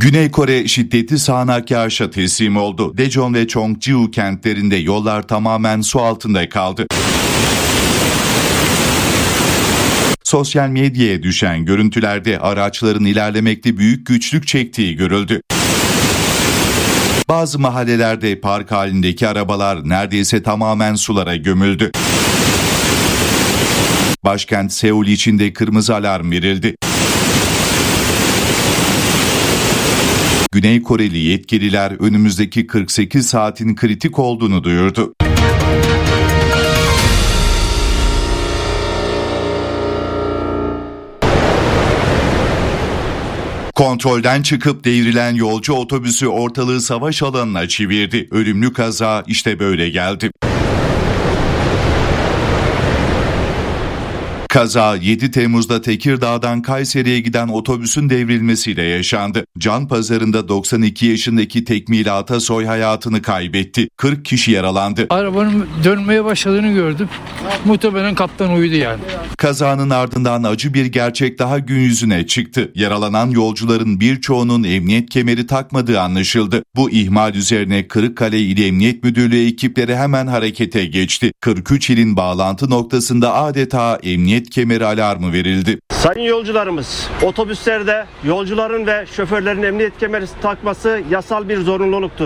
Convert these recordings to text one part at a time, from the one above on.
Güney Kore şiddetli sağanak yağışa teslim oldu. Daejeon ve Cheongju kentlerinde yollar tamamen su altında kaldı. Sosyal medyaya düşen görüntülerde araçların ilerlemekte büyük güçlük çektiği görüldü. Bazı mahallelerde park halindeki arabalar neredeyse tamamen sulara gömüldü. Başkent Seul için de kırmızı alarm verildi. Güney Koreli yetkililer önümüzdeki 48 saatin kritik olduğunu duyurdu. Kontrolden çıkıp devrilen yolcu otobüsü ortalığı savaş alanına çevirdi. Ölümlü kaza işte böyle geldi. Kaza 7 Temmuz'da Tekirdağ'dan Kayseri'ye giden otobüsün devrilmesiyle yaşandı. Canpazarı'nda 92 yaşındaki Tekmil Atasoy hayatını kaybetti. 40 kişi yaralandı. Arabanın dönmeye başladığını gördüm. Muhtemelen kaptan uyudu yani. Kazanın ardından acı bir gerçek daha gün yüzüne çıktı. Yaralanan yolcuların birçoğunun emniyet kemeri takmadığı anlaşıldı. Bu ihmal üzerine Kırıkkale İl Emniyet Müdürlüğü ekipleri hemen harekete geçti. 43 ilin bağlantı noktasında adeta emniyet kemeri alarmı verildi. Sayın yolcularımız, otobüslerde yolcuların ve şoförlerin emniyet kemeri takması yasal bir zorunluluktur.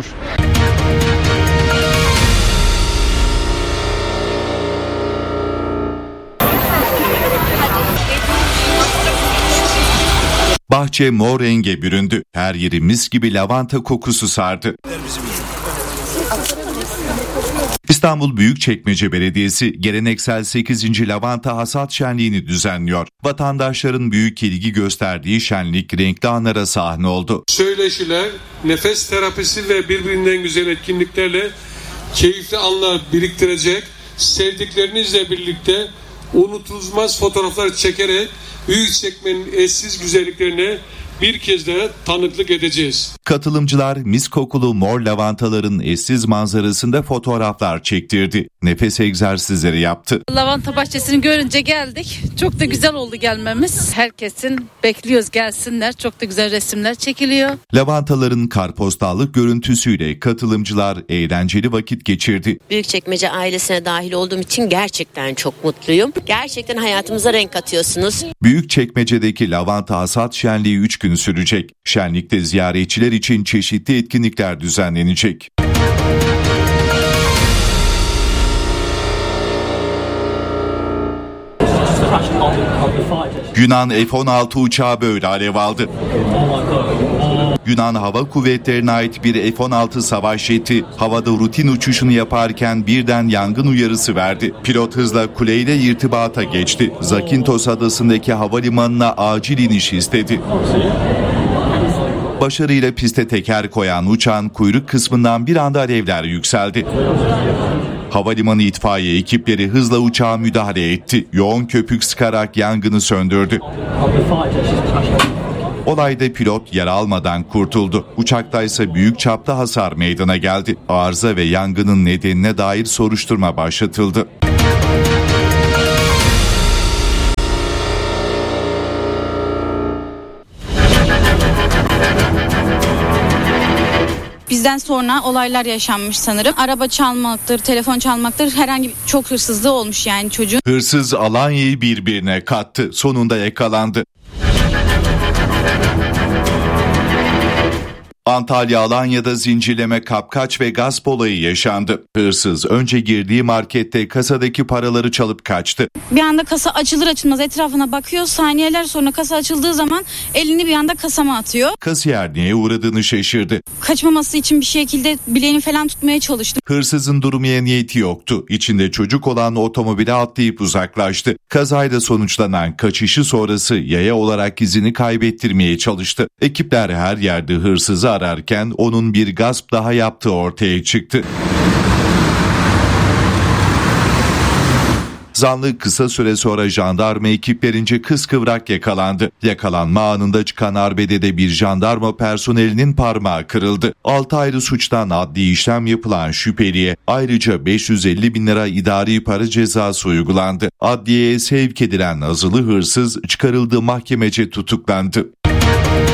Bahçe mor renge büründü. Her yeri mis gibi lavanta kokusu sardı. İstanbul Büyükçekmece Belediyesi geleneksel 8. Lavanta Hasat Şenliği'ni düzenliyor. Vatandaşların büyük ilgi gösterdiği şenlik renkli anlara sahne oldu. Söyleşiler, nefes terapisi ve birbirinden güzel etkinliklerle keyifli anlar biriktirecek, sevdiklerinizle birlikte unutulmaz fotoğraflar çekerek Büyükçekmece'nin eşsiz güzelliklerine bir kez daha tanıklık edeceğiz. Katılımcılar mis kokulu mor lavantaların eşsiz manzarasında fotoğraflar çektirdi. Nefes egzersizleri yaptı. Lavanta bahçesini görünce geldik. Çok da güzel oldu gelmemiz. Herkesin bekliyoruz gelsinler. Çok da güzel resimler çekiliyor. Lavantaların kartpostallık görüntüsüyle katılımcılar eğlenceli vakit geçirdi. Büyükçekmece ailesine dahil olduğum için gerçekten çok mutluyum. Gerçekten hayatımıza renk katıyorsunuz. Büyükçekmece'deki lavanta hasat şenliği 3 gün sürecek. Şenlikte ziyaretçiler için çeşitli etkinlikler düzenlenecek. Yunan F-16 uçağı böyle alev aldı. Yunan Hava Kuvvetleri'ne ait bir F-16 savaş jeti havada rutin uçuşunu yaparken birden yangın uyarısı verdi. Pilot hızla kuleyle irtibata geçti. Zakynthos adasındaki havalimanına acil iniş istedi. Başarıyla piste teker koyan uçağın kuyruk kısmından bir anda alevler yükseldi. Havalimanı itfaiye ekipleri hızla uçağa müdahale etti. Yoğun köpük sıkarak yangını söndürdü. Olayda pilot yara almadan kurtuldu. Uçaktaysa büyük çapta hasar meydana geldi. Arıza ve yangının nedenine dair soruşturma başlatıldı. Bizden sonra olaylar yaşanmış sanırım. Araba çalmaktır, telefon çalmaktır. Herhangi çok hırsızlığı olmuş yani çocuğun. Hırsız Alanya'yı birbirine kattı. Sonunda yakalandı. Antalya Alanya'da zincirleme kapkaç ve gasp olayı yaşandı. Hırsız önce girdiği markette kasadaki paraları çalıp kaçtı. Bir anda kasa açılır açılmaz etrafına bakıyor. Saniyeler sonra kasa açıldığı zaman elini bir anda kasama atıyor. Kasiyer neye uğradığını şaşırdı. Kaçmaması için bir şekilde bileğini falan tutmaya çalıştı. Hırsızın durmaya niyeti yoktu. İçinde çocuk olan otomobile atlayıp uzaklaştı. Kazayla sonuçlanan kaçışı sonrası yaya olarak izini kaybettirmeye çalıştı. Ekipler her yerde hırsızı ararken onun bir gasp daha yaptığı ortaya çıktı. Zanlı kısa süre sonra jandarma ekiplerince kıskıvrak yakalandı. Yakalanma anında çıkan arbedede bir jandarma personelinin parmağı kırıldı. 6 ayrı suçtan adli işlem yapılan şüpheliye ayrıca 550 bin lira idari para cezası uygulandı. Adliyeye sevk edilen azılı hırsız çıkarıldığı mahkemece tutuklandı.